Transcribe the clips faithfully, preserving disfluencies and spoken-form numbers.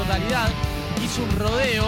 totalidad. Hizo un rodeo.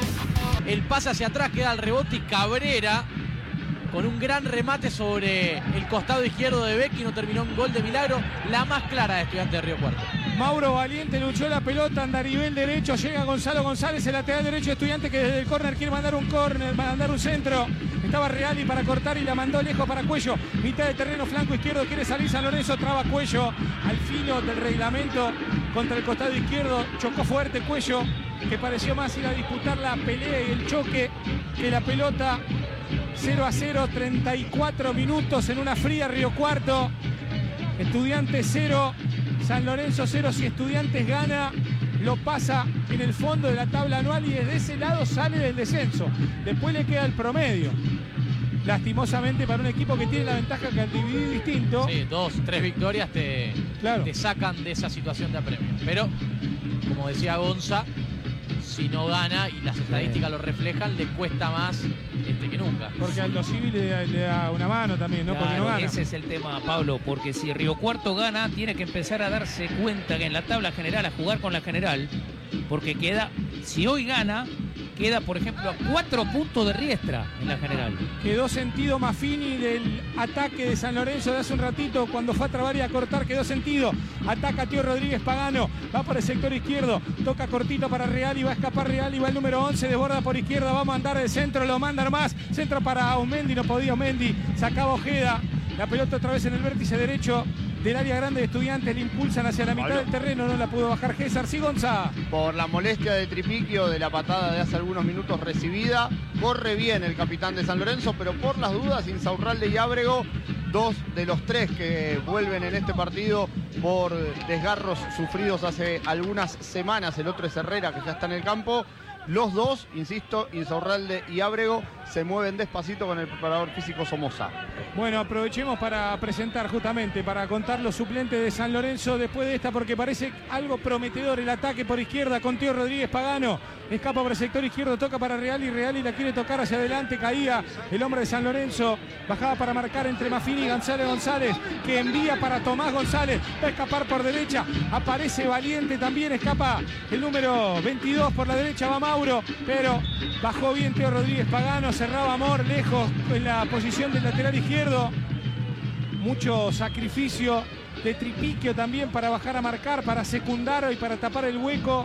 El pase hacia atrás, queda al rebote y Cabrera con un gran remate sobre el costado izquierdo de Becchi, no terminó un gol de milagro, la más clara de Estudiantes de Río Cuarto. Mauro Valiente luchó la pelota, anda a nivel derecho, llega Gonzalo González, el lateral derecho de Estudiantes, que desde el córner quiere mandar un córner, mandar un centro. Estaba Reali para cortar y la mandó lejos para Cuello. Mitad de terreno, flanco izquierdo, quiere salir San Lorenzo, traba Cuello al filo del reglamento contra el costado izquierdo. Chocó fuerte Cuello, que pareció más ir a disputar la pelea y el choque que la pelota. cero a cero, treinta y cuatro minutos en una fría Río Cuarto. Estudiantes cero, San Lorenzo cero. Si Estudiantes gana, lo pasa en el fondo de la tabla anual y desde ese lado sale del descenso. Después le queda el promedio. Lastimosamente para un equipo que tiene la ventaja que al dividir distinto. Sí, dos, tres victorias te, claro. te sacan de esa situación de apremio. Pero, como decía Gonza, si no gana, y las estadísticas lo reflejan, le cuesta más este, que nunca. Porque Aldo Civi le, le da una mano también, ¿no? Claro, porque no gana. Ese es el tema, Pablo, porque si Río Cuarto gana, tiene que empezar a darse cuenta que en la tabla general, a jugar con la general, porque queda, si hoy gana, queda, por ejemplo, a cuatro puntos de Riestra en la general. Quedó sentido Maffini del ataque de San Lorenzo de hace un ratito cuando fue a trabar y a cortar, quedó sentido. Ataca a Tío Rodríguez Pagano, va por el sector izquierdo, toca cortito para Real y va a escapar Real y va el número once, desborda por izquierda, va a mandar el centro, lo manda más, centro para Aumendi, no podía Aumendi, sacaba Ojeda, la pelota otra vez en el vértice derecho del área grande de Estudiantes, le impulsan hacia la mitad del terreno, no la pudo bajar César. Sí, Gonza. Por la molestia de Tripiquio de la patada de hace algunos minutos recibida, corre bien el capitán de San Lorenzo, pero por las dudas, Insaurralde y Ábrego, dos de los tres que vuelven en este partido por desgarros sufridos hace algunas semanas. El otro es Herrera, que ya está en el campo. Los dos, insisto, Insaurralde y Ábrego, se mueven despacito con el preparador físico Somoza. Bueno, aprovechemos para presentar justamente, para contar los suplentes de San Lorenzo después de esta, porque parece algo prometedor el ataque por izquierda con Tío Rodríguez Pagano. Escapa por el sector izquierdo, toca para Real y Real y la quiere tocar hacia adelante, caía el hombre de San Lorenzo, bajaba para marcar entre Maffini y González González, que envía para Tomás González, va a escapar por derecha, aparece Valiente también, escapa el número veintidós por la derecha, va Mauro, pero bajó bien Tío Rodríguez Pagano, cerraba Amor lejos en la posición del lateral izquierdo. Mucho sacrificio de Tripiquio también para bajar a marcar, para secundar y para tapar el hueco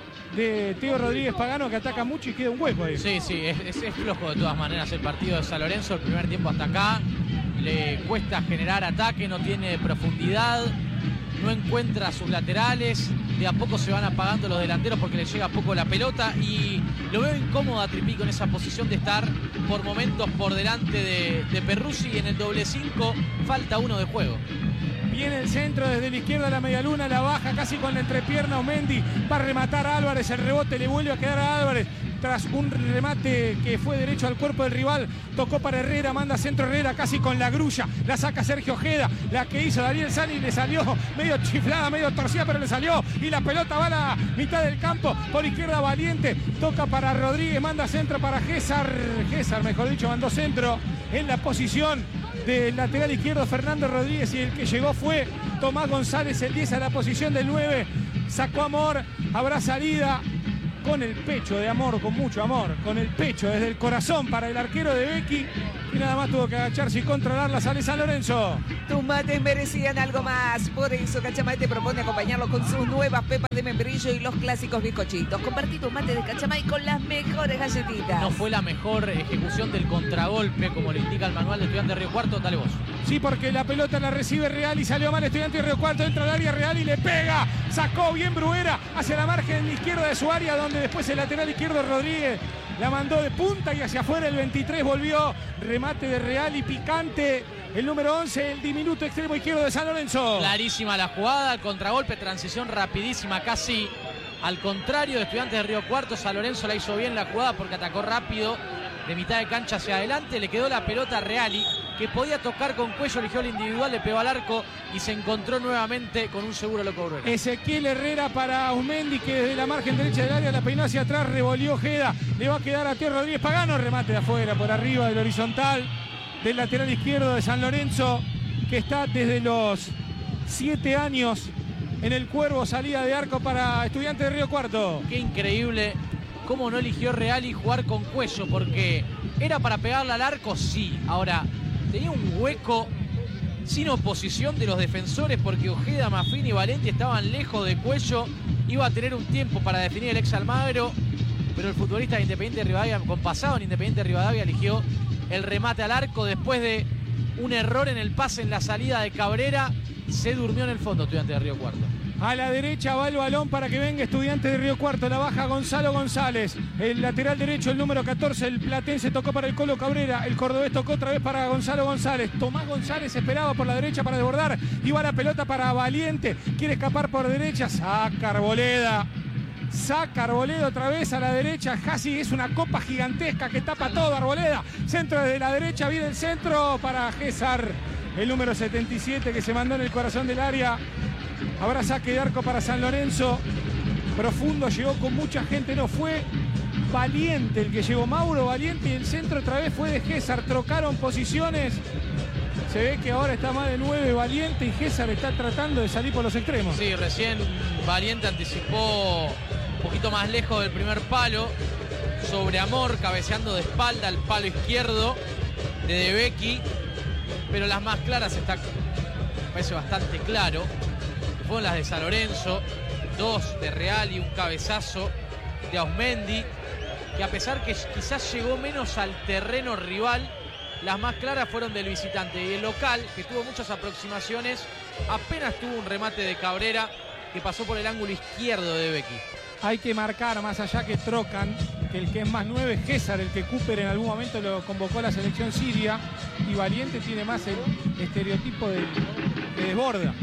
de Tío Rodríguez Pagano, que ataca mucho y queda un hueco ahí. Sí, sí, es, es, es flojo de todas maneras el partido de San Lorenzo. El primer tiempo hasta acá le cuesta generar ataque, no tiene profundidad, no encuentra sus laterales, de a poco se van apagando los delanteros porque le llega poco la pelota y lo veo incómodo a Tripico en esa posición de estar por momentos por delante de, de Perruzzi, y en el doble cinco falta uno de juego. Viene el centro desde la izquierda, la medialuna, la baja casi con la entrepierna Aumendi, va a rematar a Álvarez, el rebote le vuelve a quedar a Álvarez tras un remate que fue derecho al cuerpo del rival, tocó para Herrera, manda centro Herrera casi con la grulla, la saca Sergio Ojeda, la que hizo Daniel Sani, le salió medio chiflada, medio torcida, pero le salió y la pelota va a la mitad del campo, por izquierda Valiente, toca para Rodríguez, manda centro para César, César mejor dicho, mandó centro en la posición del lateral izquierdo Fernando Rodríguez, y el que llegó fue Tomás González, el diez a la posición del nueve, sacó Amor, habrá salida con el pecho de Amor, con mucho amor, con el pecho desde el corazón para el arquero de Becchi, y nada más tuvo que agacharse y controlarla. Sale San Lorenzo. Tus mates merecían algo más, por eso Cachamay te propone acompañarlos con sus nuevas pepas de membrillo y los clásicos bizcochitos. Compartí tus mates de Cachamay con las mejores galletitas. No fue la mejor ejecución del contragolpe, como le indica el manual de Estudiantes de Río Cuarto. Dale vos. Sí, porque la pelota la recibe Real y salió mal Estudiantes de Río Cuarto, entra al área Real y le pega, sacó bien Bruera hacia la margen izquierda de su área, donde después el lateral izquierdo Rodríguez la mandó de punta y hacia afuera. El veintitrés volvió, remate de Real y picante el número once, el diminuto extremo izquierdo de San Lorenzo. Clarísima la jugada, el contragolpe, transición rapidísima, casi al contrario de Estudiantes de Río Cuarto. San Lorenzo la hizo bien la jugada porque atacó rápido de mitad de cancha hacia adelante, le quedó la pelota a Reali, que podía tocar con cuello, eligió el individual, le pegó al arco y se encontró nuevamente con un seguro loco Bruera. Ezequiel Herrera para Aumendi, que desde la margen derecha del área la peinó hacia atrás, revolvió Ojeda, le va a quedar a Tío Rodríguez Pagano, remate de afuera, por arriba del horizontal del lateral izquierdo de San Lorenzo, que está desde los siete años en el Cuervo, salida de arco para Estudiantes de Río Cuarto. Qué increíble cómo no eligió Reali jugar con Cuello, porque era para pegarle al arco, sí. Ahora, tenía un hueco sin oposición de los defensores porque Ojeda, Mafini y Valenti estaban lejos de Cuello. Iba a tener un tiempo para definir el ex Almagro, pero el futbolista de Independiente Rivadavia, con pasado en Independiente Rivadavia, eligió el remate al arco después de un error en el pase en la salida de Cabrera. Se durmió en el fondo Estudiantes de Río Cuarto. A la derecha va el balón para que venga Estudiantes de Río Cuarto. La baja Gonzalo González. El lateral derecho, el número catorce, el platense tocó para el Colo Cabrera. El cordobés tocó otra vez para Gonzalo González. Tomás González esperaba por la derecha para desbordar. Iba la pelota para Valiente. Quiere escapar por derecha. Saca Arboleda. Saca Arboleda otra vez a la derecha. Casi es una copa gigantesca que tapa todo Arboleda. Centro desde la derecha. Viene el centro para César. El número setenta y siete que se mandó en el corazón del área. Habrá saque de arco para San Lorenzo. Profundo, llegó con mucha gente. No fue Valiente el que llegó. Mauro Valiente y el centro otra vez fue de César. Trocaron posiciones. Se ve que ahora está más de nueve Valiente y César está tratando de salir por los extremos. Sí, recién Valiente anticipó un poquito más lejos del primer palo. Sobre Amor, cabeceando de espalda al palo izquierdo de De Becchi. Pero las más claras está, me parece bastante claro, que fueron las de San Lorenzo, dos de Real y un cabezazo de Ausmendi, que a pesar que quizás llegó menos al terreno rival, las más claras fueron del visitante. Y el local, que tuvo muchas aproximaciones, apenas tuvo un remate de Cabrera que pasó por el ángulo izquierdo de Becchi. Hay que marcar, más allá que trocan, que el que es más nueve es César, el que Cooper en algún momento lo convocó a la selección siria, y Valiente tiene más el estereotipo de, de desborda.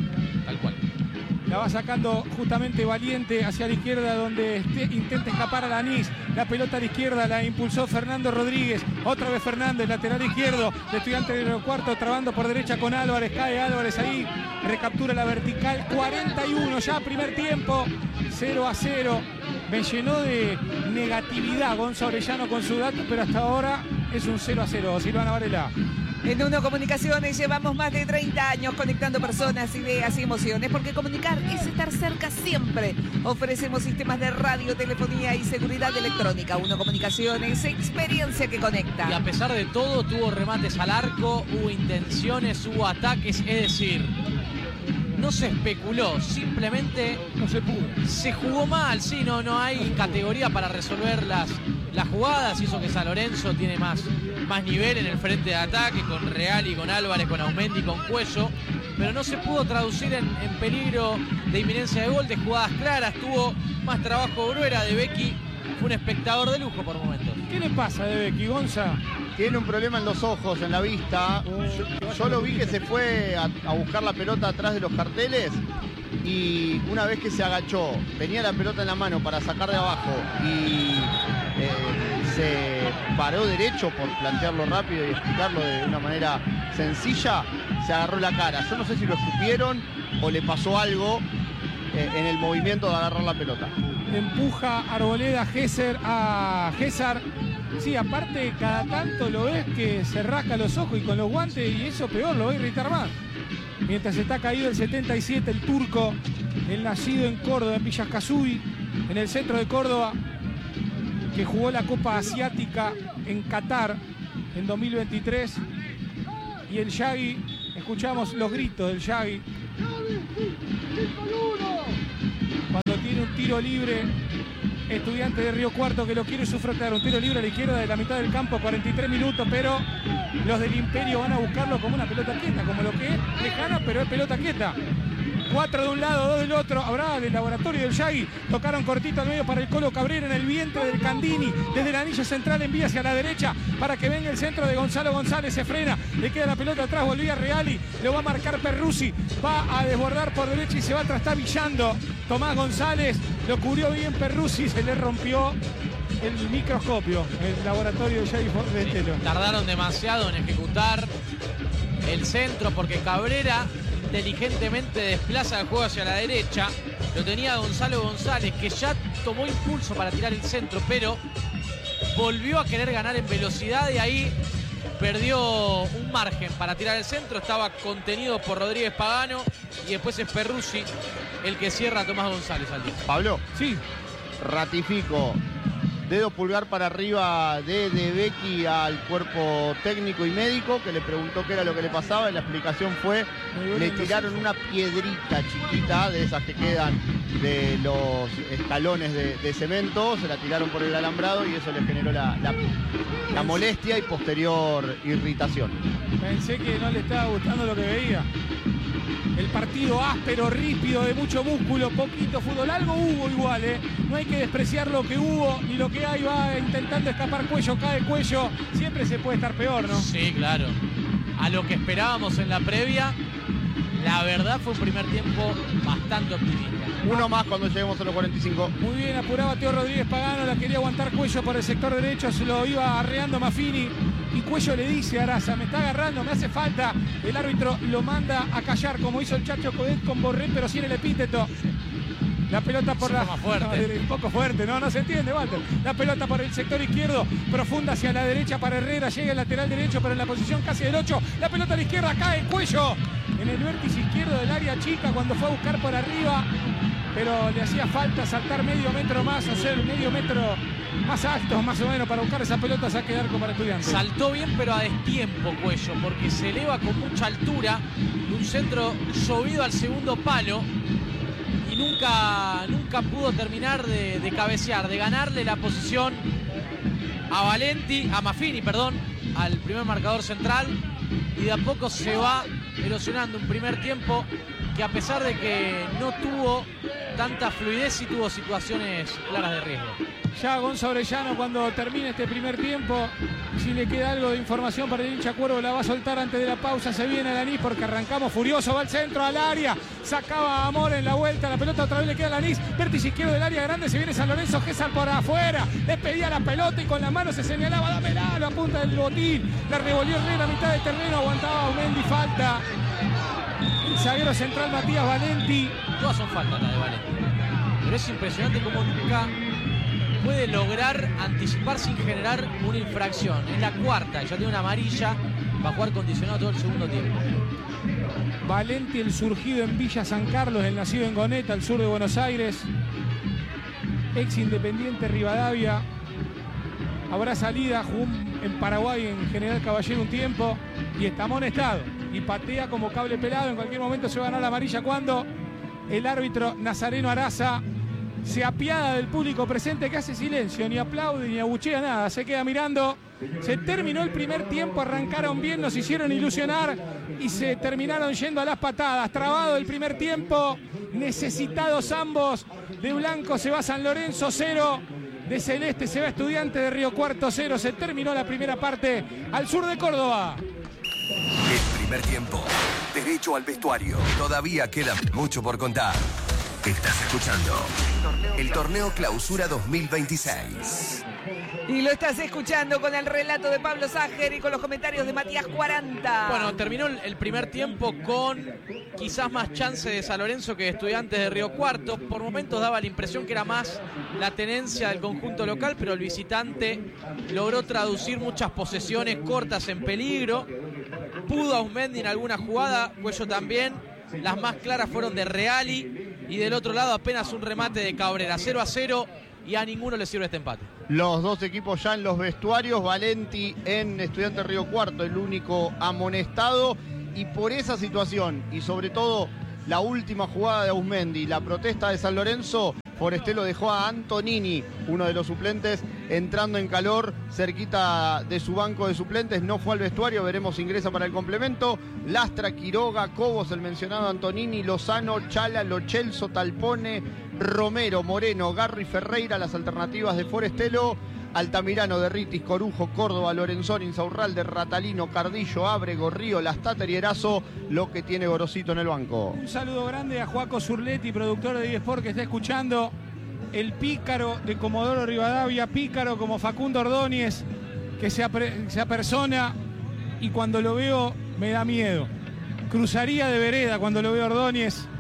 Tal cual. La va sacando justamente Valiente hacia la izquierda, donde este, intenta escapar a Lanís. La pelota a la izquierda la impulsó Fernando Rodríguez. Otra vez Fernández, lateral izquierdo de Estudiantes de Río Cuarto, trabando por derecha con Álvarez. Cae Álvarez ahí, recaptura la vertical. cuarenta y uno ya, primer tiempo. cero a cero. Me llenó de negatividad Gonzalo Orellano con su dato, pero hasta ahora es un cero a cero. Silvana Varela. En Uno Comunicaciones llevamos más de treinta años conectando personas, ideas y emociones, porque comunicar es estar cerca siempre. Ofrecemos sistemas de radio, telefonía y seguridad electrónica. Uno Comunicaciones, experiencia que conecta. Y a pesar de todo, tuvo remates al arco, hubo intenciones, hubo ataques, es decir, no se especuló, simplemente no se pudo. Se jugó mal, sí, no, no hay categoría para resolver las, las jugadas. Hizo que San Lorenzo tiene más, más nivel en el frente de ataque, con Real y con Álvarez, con Ausmendi, con Cuello, pero no se pudo traducir en, en peligro de inminencia de gol, de jugadas claras. Tuvo más trabajo Bruera. De Becchi fue un espectador de lujo por momentos. ¿Qué le pasa a De Becchi, Gonza? Tiene un problema en los ojos, en la vista. Yo, yo lo vi que se fue a, a buscar la pelota atrás de los carteles, y una vez que se agachó, tenía la pelota en la mano para sacar de abajo y eh, se paró derecho, por plantearlo rápido y explicarlo de una manera sencilla, se agarró la cara. Yo no sé si lo escupieron o le pasó algo eh, en el movimiento de agarrar la pelota. Empuja Arboleda César a César. Sí, aparte cada tanto lo ves que se rasca los ojos y con los guantes, y eso peor, lo va a irritar más. Mientras está caído el setenta y siete, el turco, el nacido en Córdoba, en Villascasuy, en el centro de Córdoba, que jugó la Copa Asiática en Qatar en dos mil veintitrés. Y el Yagui, escuchamos los gritos del Yagui cuando tiene un tiro libre. Estudiante de Río Cuarto que lo quiere sufragar, un tiro libre a la izquierda de la mitad del campo, cuarenta y tres minutos, pero los del Imperio van a buscarlo como una pelota quieta, como lo que es lejana, pero es pelota quieta. Cuatro de un lado, dos del otro. Habrá del laboratorio del Yagui. Tocaron cortito al medio para el Colo Cabrera en el vientre del Candini. Desde el anillo central envía hacia la derecha para que venga el centro de Gonzalo González. Se frena, le queda la pelota atrás, volvía Reali. Lo va a marcar Perruzzi. Va a desbordar por derecha y se va trastabillando Tomás González. Lo cubrió bien Perruzzi. Se le rompió el microscopio. El laboratorio del Yagui Formentelo. Tardaron demasiado en ejecutar el centro porque Cabrera inteligentemente desplaza el juego hacia la derecha. Lo tenía Gonzalo González, que ya tomó impulso para tirar el centro, pero volvió a querer ganar en velocidad, y ahí perdió un margen para tirar el centro, estaba contenido por Rodríguez Pagano y después es Perruzzi el que cierra a Tomás González al día. Pablo. Sí. Ratifico. Dedo pulgar para arriba de De Becchi al cuerpo técnico y médico que le preguntó qué era lo que le pasaba y la explicación fue le tiraron una piedrita chiquita de esas que quedan de los escalones de, de cemento, se la tiraron por el alambrado y eso le generó la, la, la molestia y posterior irritación. Pensé que no le estaba gustando lo que veía. El partido áspero, rípido, de mucho músculo, poquito fútbol. Algo hubo igual, ¿eh? No hay que despreciar lo que hubo ni lo que hay. Va intentando escapar Cuello, cae Cuello. Siempre se puede estar peor, ¿no? Sí, claro. A lo que esperábamos en la previa, la verdad fue un primer tiempo bastante optimista. Uno más cuando lleguemos a los cuarenta y cinco. Muy bien, apuraba Teo Rodríguez Pagano, la quería aguantar Cuello por el sector derecho, se lo iba arreando Maffini. Y Cuello le dice a Araza, me está agarrando, me hace falta. El árbitro lo manda a callar, como hizo el Chacho Codet con Borré, pero sin el epíteto. La pelota por la... Más fuerte. No, un poco fuerte, no, no se entiende, Walter. La pelota por el sector izquierdo, profunda hacia la derecha para Herrera, llega el lateral derecho, pero en la posición casi del ocho. La pelota a la izquierda, cae Cuello en el vértice izquierdo del área chica cuando fue a buscar por arriba, pero le hacía falta saltar medio metro más, o sea, medio metro más alto, más o menos, para buscar esa pelota, saque de arco para Estudiantes. Saltó bien, pero a destiempo Cuello, porque se eleva con mucha altura, un centro llovido al segundo palo, y nunca, nunca pudo terminar de, de cabecear, de ganarle la posición a Valenti, a Maffini, perdón, al primer marcador central, y de a poco se va erosionando un primer tiempo que, a pesar de que no tuvo tanta fluidez, sí tuvo situaciones claras de riesgo. Ya Gonzalo Orellano, cuando termine este primer tiempo, si le queda algo de información para el hincha Cuervo, la va a soltar antes de la pausa. Se viene Alanís porque arrancamos furioso, va al centro, al área, sacaba a Amor en la vuelta, la pelota otra vez le queda a Alanís, vértice izquierdo del área grande, se viene San Lorenzo, Gesar por afuera, le pedía la pelota y con la mano se señalaba, dámela, la punta del botín, la revolvió Herrera a mitad de terreno, aguantaba Mendy, falta. El zaguero central Matías Valenti. Todas son faltas las de Valenti, pero es impresionante cómo nunca puede lograr anticipar sin generar una infracción. Es la cuarta, ya tiene una amarilla, va a jugar condicionado todo el segundo tiempo. Valenti, el surgido en Villa San Carlos, el nacido en Goneta, al sur de Buenos Aires, ex Independiente Rivadavia. Habrá salida, jugó en Paraguay en General Caballero un tiempo y está amonestado y patea como cable pelado. En cualquier momento se va a ganar la amarilla cuando el árbitro Nazareno Araza se apiada del público presente, que hace silencio, ni aplaude ni abuchea nada, se queda mirando. Se terminó el primer tiempo, arrancaron bien, nos hicieron ilusionar y se terminaron yendo a las patadas. Trabado el primer tiempo, necesitados ambos. De blanco se va San Lorenzo, cero. De celeste se va Estudiante de Río Cuarto, cero. Se terminó la primera parte al sur de Córdoba. El primer tiempo, derecho al vestuario. Todavía queda mucho por contar. Estás escuchando el Torneo Clausura dos mil veintiséis. Y lo estás escuchando con el relato de Pablo Ságer y con los comentarios de Matías cuarenta. Bueno, terminó el primer tiempo con quizás más chance de San Lorenzo que de Estudiantes de Río Cuarto. Por momentos daba la impresión que era más la tenencia del conjunto local, pero el visitante logró traducir muchas posesiones cortas en peligro. Pudo Ausmendi en alguna jugada, Cuello también. Las más claras fueron de Reali y del otro lado apenas un remate de Cabrera. cero a cero y a ninguno le sirve este empate. Los dos equipos ya en los vestuarios. Valenti en Estudiantes Río Cuarto, el único amonestado. Y por esa situación y sobre todo la última jugada de Ausmendi, la protesta de San Lorenzo, Forestelo dejó a Antonini, uno de los suplentes, entrando en calor cerquita de su banco de suplentes. No fue al vestuario, veremos si ingresa para el complemento. Lastra, Quiroga, Cobos, el mencionado Antonini, Lozano, Chala, Lo Celso, Talpone, Romero, Moreno, Garro y Ferreira, las alternativas de Forestelo. Altamirano, Derritis, Corujo, Córdoba, Lorenzón, Insaurralde, Ratalino, Cardillo, Ábrego, Río, Lastater y Erazo, lo que tiene Gorosito en el banco. Un saludo grande a Joaco Zurletti, productor de eSport, que está escuchando. El pícaro de Comodoro Rivadavia, pícaro como Facundo Ordóñez, que se, se apersona y cuando lo veo me da miedo. Cruzaría de vereda cuando lo veo a Ordóñez.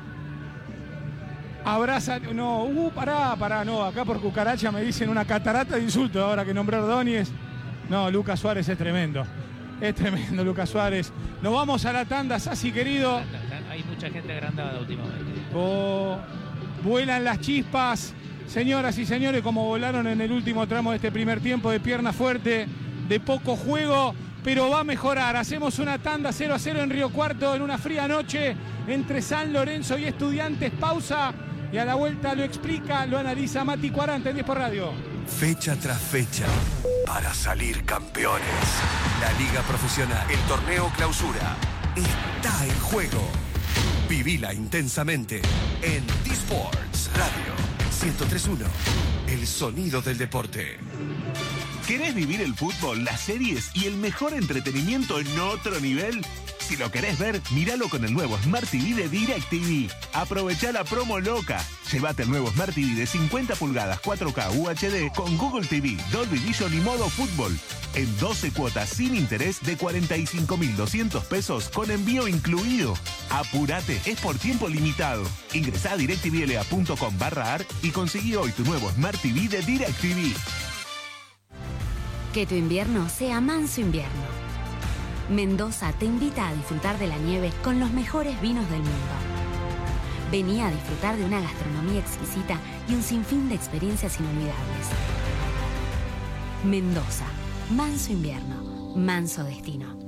Abraza, no, uh, pará, pará, no, acá por cucaracha me dicen una catarata de insultos ahora que nombré Ordóñez. No, Lucas Suárez es tremendo. Es tremendo, Lucas Suárez. Nos vamos a la tanda, Sassi, querido. Hay mucha gente agrandada últimamente. Oh, vuelan las chispas. Señoras y señores, como volaron en el último tramo de este primer tiempo, de pierna fuerte, de poco juego, pero va a mejorar. Hacemos una tanda cero a cero en Río Cuarto en una fría noche entre San Lorenzo y Estudiantes. Pausa y a la vuelta lo explica, lo analiza Mati cuarenta en diez por Radio. Fecha tras fecha, para salir campeones. La Liga Profesional, el Torneo Clausura, está en juego. Vivila intensamente en D-Sports Radio ciento tres punto uno, el sonido del deporte. ¿Querés vivir el fútbol, las series y el mejor entretenimiento en otro nivel? Si lo querés ver, míralo con el nuevo Smart T V de DirecTV. Aprovechá la promo loca. Llévate el nuevo Smart T V de cincuenta pulgadas cuatro K U H D con Google T V, Dolby Vision y modo fútbol. En doce cuotas sin interés de cuarenta y cinco mil doscientos pesos con envío incluido. Apurate, es por tiempo limitado. Ingresá a directvla.com barra ar y conseguí hoy tu nuevo Smart T V de DirecTV. Que tu invierno sea manso invierno. Mendoza te invita a disfrutar de la nieve con los mejores vinos del mundo. Vení a disfrutar de una gastronomía exquisita y un sinfín de experiencias inolvidables. Mendoza, manso invierno, manso destino.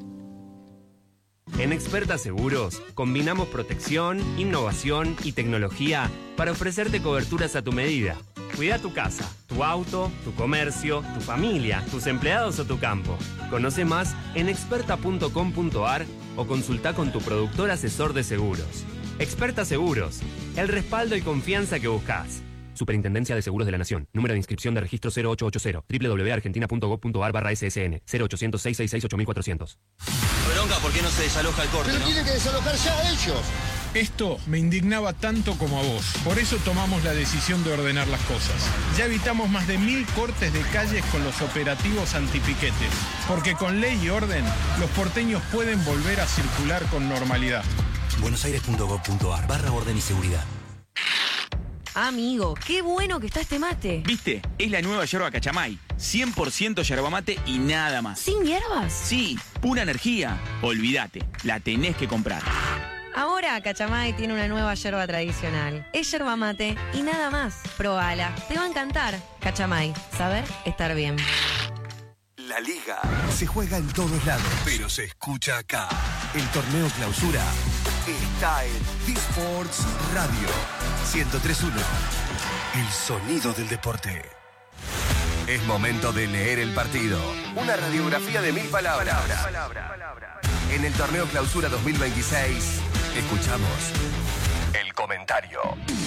En Experta Seguros, combinamos protección, innovación y tecnología para ofrecerte coberturas a tu medida. Cuida tu casa, tu auto, tu comercio, tu familia, tus empleados o tu campo. Conoce más en experta punto com punto ar o consulta con tu productor asesor de seguros. Experta Seguros, el respaldo y confianza que buscas. Superintendencia de Seguros de la Nación. Número de inscripción de registro cero ocho ocho cero. doble u doble u doble u punto argentina punto gob punto ar barra ese ese ene. cero ochocientos, seiscientos sesenta y seis, ocho mil cuatrocientos. Bronca, ¿por qué no se desaloja el corte? Pero ¿no? tiene que desalojar ya ellos. Esto me indignaba tanto como a vos. Por eso tomamos la decisión de ordenar las cosas. Ya evitamos más de mil cortes de calles con los operativos antipiquetes. Porque con ley y orden, los porteños pueden volver a circular con normalidad. buenosaires punto gob punto ar barra orden y seguridad. Amigo, qué bueno que está este mate. ¿Viste? Es la nueva yerba Cachamay. cien por ciento yerba mate y nada más. ¿Sin hierbas? Sí, pura energía. Olvídate, la tenés que comprar. Ahora Cachamay tiene una nueva yerba tradicional. Es yerba mate y nada más. Probala, te va a encantar. Cachamay, saber estar bien. La Liga se juega en todos lados, pero se escucha acá. El Torneo Clausura está en D-Sports Radio ciento tres punto uno, el sonido del deporte. Es momento de leer el partido. Una radiografía de mil palabras. En el Torneo Clausura dos mil veintiséis, escuchamos el comentario.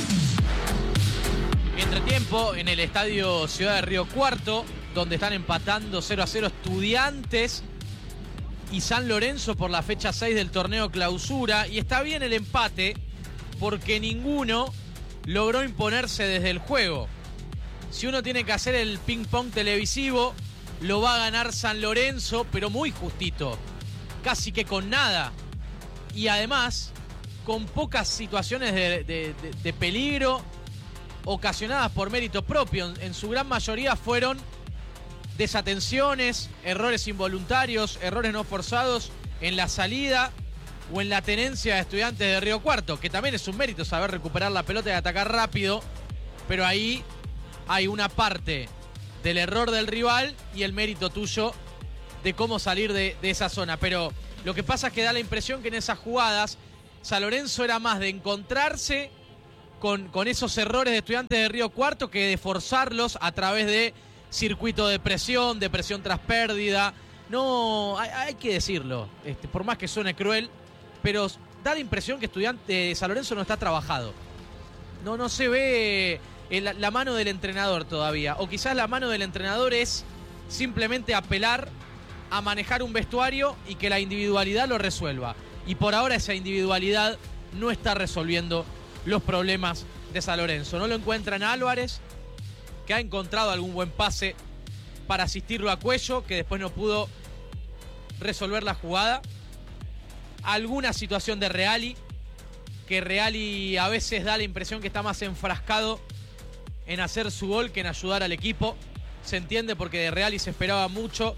Entretiempo en el estadio Ciudad de Río Cuarto, donde están empatando cero a cero Estudiantes y San Lorenzo por la fecha seis del Torneo Clausura. Y está bien el empate porque ninguno logró imponerse desde el juego. Si uno tiene que hacer el ping-pong televisivo, lo va a ganar San Lorenzo, pero muy justito, casi que con nada. Y además, con pocas situaciones de, de, de, de peligro ocasionadas por mérito propio. En, en su gran mayoría fueron desatenciones, errores involuntarios, errores no forzados en la salida o en la tenencia de Estudiantes de Río Cuarto, que también es un mérito saber recuperar la pelota y atacar rápido, pero ahí hay una parte del error del rival y el mérito tuyo de cómo salir de, de esa zona. Pero lo que pasa es que da la impresión que en esas jugadas San Lorenzo era más de encontrarse con, con esos errores de Estudiantes de Río Cuarto que de forzarlos a través de circuito de presión, de presión tras pérdida. No, hay, hay que decirlo, este, por más que suene cruel, pero da la impresión que Estudiante de San Lorenzo no está trabajado. No, no se ve el, la mano del entrenador todavía. O quizás la mano del entrenador es simplemente apelar a manejar un vestuario y que la individualidad lo resuelva. Y por ahora esa individualidad no está resolviendo los problemas de San Lorenzo. No lo encuentran a Álvarez, que ha encontrado algún buen pase para asistirlo a Cuello, que después no pudo resolver la jugada. Alguna situación de Reali, que Reali a veces da la impresión que está más enfrascado en hacer su gol que en ayudar al equipo. Se entiende porque de Reali se esperaba mucho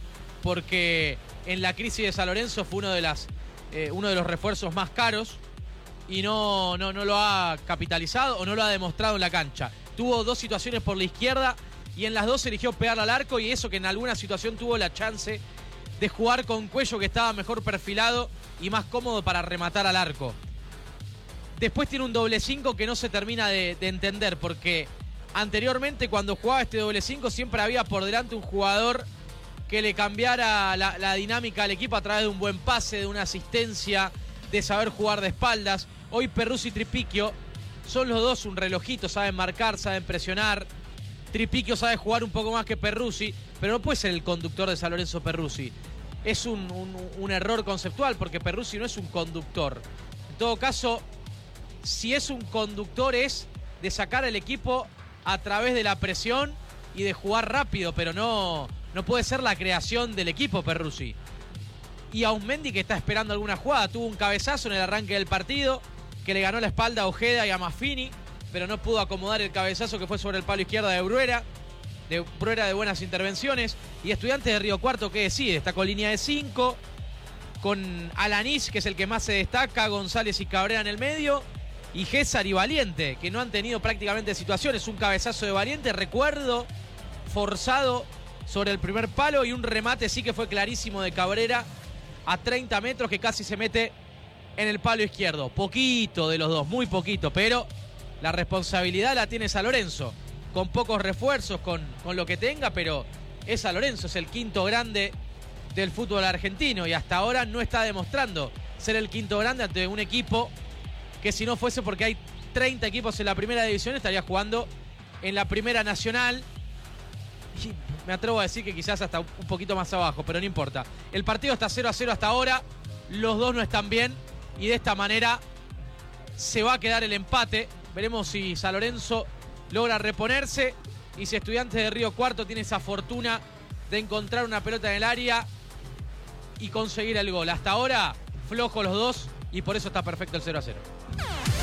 porque en la crisis de San Lorenzo fue uno de, las, eh, uno de los refuerzos más caros y no, no, no lo ha capitalizado o no lo ha demostrado en la cancha. Tuvo dos situaciones por la izquierda y en las dos eligió pegarle al arco, y eso que en alguna situación tuvo la chance de jugar con Cuello, que estaba mejor perfilado y más cómodo para rematar al arco. Después tiene un doble cinco que no se termina de, de entender, porque anteriormente cuando jugaba este doble cinco siempre había por delante un jugador que le cambiara la, la dinámica al equipo a través de un buen pase, de una asistencia, de saber jugar de espaldas. Hoy Perruzzi y Tripiquio son los dos un relojito, saben marcar, saben presionar. Tripiquio sabe jugar un poco más que Perruzzi, pero no puede ser el conductor de San Lorenzo Perruzzi. Es un, un, un error conceptual, porque Perruzzi no es un conductor. En todo caso, si es un conductor es de sacar al equipo a través de la presión y de jugar rápido, pero no, no puede ser la creación del equipo Perruzzi. Y a un Mendy que está esperando alguna jugada, tuvo un cabezazo en el arranque del partido que le ganó la espalda a Ojeda y a Maffini, pero no pudo acomodar el cabezazo que fue sobre el palo izquierdo de Bruera, de Bruera de buenas intervenciones. Y Estudiantes de Río Cuarto, ¿qué decide? Está con línea de cinco, con Alanís, que es el que más se destaca, González y Cabrera en el medio, y Gésar y Valiente, que no han tenido prácticamente situaciones. Un cabezazo de Valiente, recuerdo, forzado sobre el primer palo, y un remate sí que fue clarísimo de Cabrera a treinta metros, que casi se mete en el palo izquierdo. Poquito de los dos, muy poquito, pero la responsabilidad la tiene San Lorenzo, con pocos refuerzos, con, con lo que tenga, pero es San Lorenzo, es el quinto grande del fútbol argentino, y hasta ahora no está demostrando ser el quinto grande ante un equipo que, si no fuese porque hay treinta equipos en la primera división, estaría jugando en la primera nacional, y me atrevo a decir que quizás hasta un poquito más abajo, pero no importa. El partido está cero a cero hasta ahora, los dos no están bien, y de esta manera se va a quedar el empate. Veremos si San Lorenzo logra reponerse y si Estudiantes de Río Cuarto tiene esa fortuna de encontrar una pelota en el área y conseguir el gol. Hasta ahora, flojo los dos, y por eso está perfecto el cero a cero.